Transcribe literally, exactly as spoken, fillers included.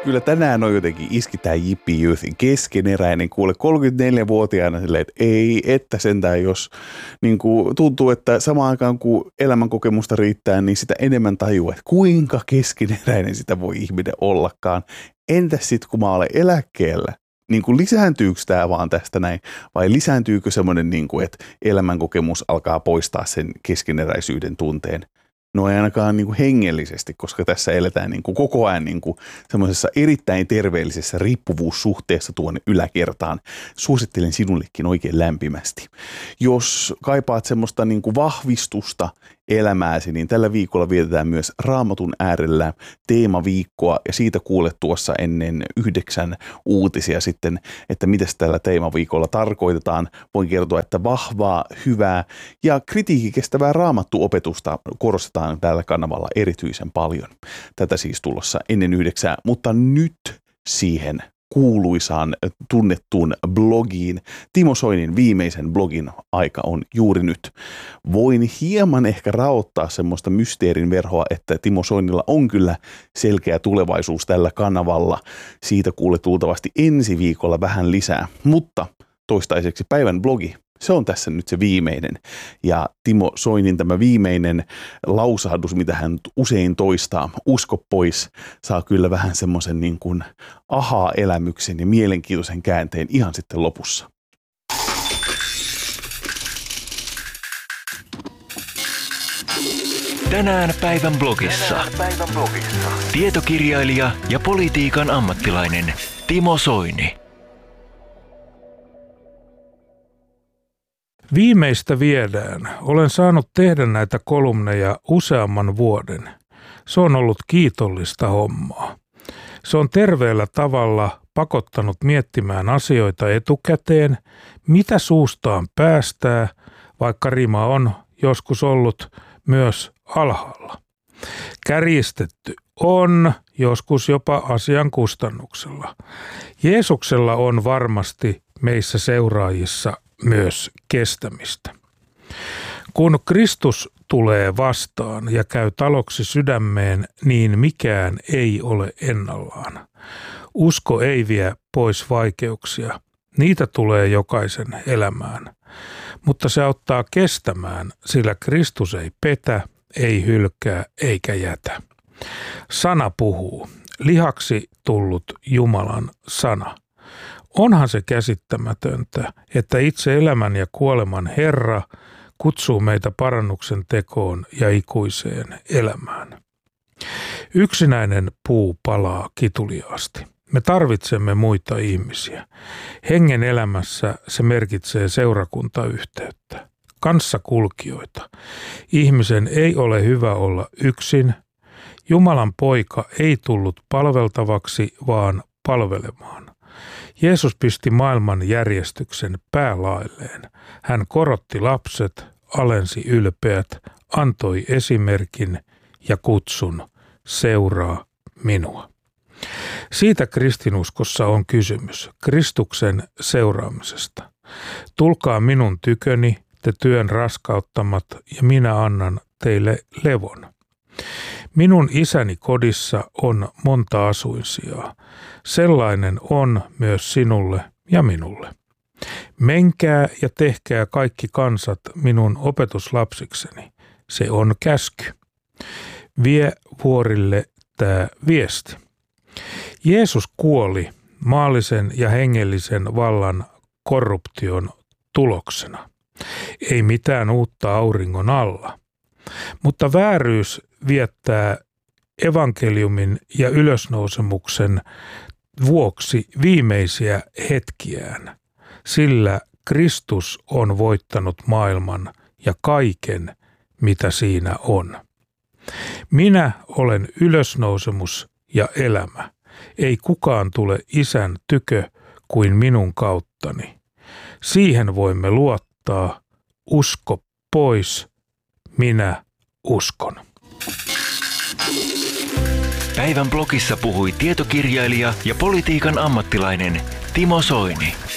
kyllä tänään on jotenkin iskitään Jippi Youth keskeneräinen, kuule kolmekymmentäneljävuotiaana silleen, että ei, että sentään jos niin kuin, tuntuu, että samaan aikaan kun elämänkokemusta riittää, niin sitä enemmän tajuu, että kuinka keskeneräinen sitä voi ihminen ollakaan. Entäs sitten kun mä olen eläkkeellä? Niin kuin lisääntyykö tämä vaan tästä näin, vai lisääntyykö semmoinen, niin kuin, että elämänkokemus alkaa poistaa sen keskeneräisyyden tunteen? No ei ainakaan niin kuin hengellisesti, koska tässä eletään niin kuin koko ajan niin kuin semmoisessa erittäin terveellisessä riippuvuussuhteessa tuonne yläkertaan. Suosittelen sinullekin oikein lämpimästi. Jos kaipaat semmoista niin kuin vahvistusta elämääsi, niin tällä viikolla vietetään myös Raamatun äärellä teemaviikkoa ja siitä kuulet tuossa ennen yhdeksän uutisia sitten, että mitä tällä teemaviikolla tarkoitetaan. Voin kertoa, että vahvaa, hyvää ja kritiikin kestävää raamattuopetusta korostetaan tällä kanavalla erityisen paljon. Tätä siis tulossa ennen yhdeksää, mutta nyt siihen kuuluisaan tunnettuun blogiin. Timo Soinin viimeisen blogin aika on juuri nyt. Voin hieman ehkä raottaa semmoista mysteerin verhoa, että Timo Soinilla on kyllä selkeä tulevaisuus tällä kanavalla. Siitä kuulet luultavasti ensi viikolla vähän lisää, mutta toistaiseksi päivän blogi. Se on tässä nyt se viimeinen. Ja Timo Soinin tämä viimeinen lausahdus, mitä hän usein toistaa, usko pois, saa kyllä vähän semmoisen niin kuin aha-elämyksen ja mielenkiintoisen käänteen ihan sitten lopussa. Tänään päivän blogissa. Tänään päivän blogissa. Tietokirjailija ja politiikan ammattilainen Timo Soini. Viimeistä viedään. Olen saanut tehdä näitä kolumneja useamman vuoden. Se on ollut kiitollista hommaa. Se on terveellä tavalla pakottanut miettimään asioita etukäteen, mitä suustaan päästää, vaikka rima on joskus ollut myös alhaalla. Kärjistetty on, joskus jopa asian kustannuksella. Jeesuksella on varmasti meissä seuraajissa myös kestämistä. Kun Kristus tulee vastaan ja käy taloksi sydämeen, niin mikään ei ole ennallaan. Usko ei vie pois vaikeuksia. Niitä tulee jokaisen elämään. Mutta se auttaa kestämään, sillä Kristus ei petä, ei hylkää eikä jätä. Sana puhuu. Lihaksi tullut Jumalan sana. Onhan se käsittämätöntä, että itse elämän ja kuoleman Herra kutsuu meitä parannuksen tekoon ja ikuiseen elämään. Yksinäinen puu palaa kituliaasti. Me tarvitsemme muita ihmisiä. Hengen elämässä se merkitsee seurakuntayhteyttä, kanssakulkijoita. Ihmisen ei ole hyvä olla yksin. Jumalan poika ei tullut palveltavaksi, vaan palvelemaan. Jeesus pisti maailman järjestyksen päälailleen. Hän korotti lapset, alensi ylpeät, antoi esimerkin ja kutsun, seuraa minua. Siitä kristinuskossa on kysymys, Kristuksen seuraamisesta. Tulkaa minun tyköni, te työn raskauttamat, ja minä annan teille levon. Minun isäni kodissa on monta asuinsijaa. Sellainen on myös sinulle ja minulle. Menkää ja tehkää kaikki kansat minun opetuslapsikseni. Se on käsky. Vie vuorille tämä viesti. Jeesus kuoli maallisen ja hengellisen vallan korruption tuloksena. Ei mitään uutta auringon alla. Mutta vääryys viettää evankeliumin ja ylösnousemuksen vuoksi viimeisiä hetkiään, sillä Kristus on voittanut maailman ja kaiken, mitä siinä on. Minä olen ylösnousemus ja elämä. Ei kukaan tule Isän tykö kuin minun kauttani. Siihen voimme luottaa. Usko pois. Minä uskon. Päivän blogissa puhui tietokirjailija ja politiikan ammattilainen Timo Soini.